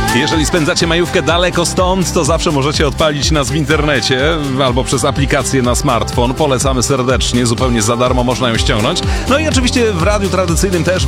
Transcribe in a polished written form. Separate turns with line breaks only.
Jeżeli spędzacie majówkę daleko stąd, to zawsze możecie odpalić nas w internecie albo przez aplikację na smartfon. Polecamy serdecznie, zupełnie za darmo można ją ściągnąć. No i oczywiście w radiu tradycyjnym też